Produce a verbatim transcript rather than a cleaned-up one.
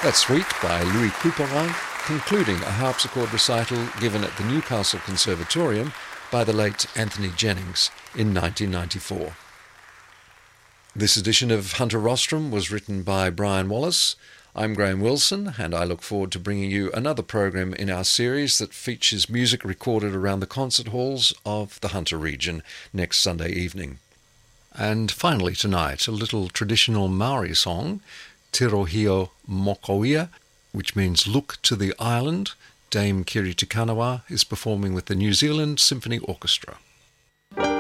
That suite by Louis Couperin, concluding a harpsichord recital given at the Newcastle Conservatorium by the late Anthony Jennings in nineteen ninety-four. This edition of Hunter Rostrum was written by Brian Wallace. I'm Graham Wilson, and I look forward to bringing you another program in our series that features music recorded around the concert halls of the Hunter region next Sunday evening. And finally tonight, a little traditional Maori song, Tirohio Mokoia, which means look to the island. Dame Kiri Te Kanawa is performing with the New Zealand Symphony Orchestra.